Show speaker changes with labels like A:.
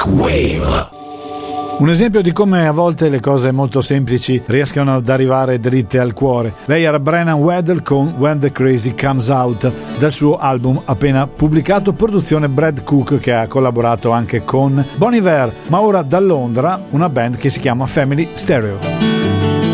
A: Wave.
B: Un esempio di come a volte le cose molto semplici riescano ad arrivare dritte al cuore. Lei era Brennan Weddle con When the Crazy Comes Out, dal suo album appena pubblicato, produzione Brad Cook, che ha collaborato anche con Bon Iver. Ma ora da Londra una band che si chiama Family Stereo.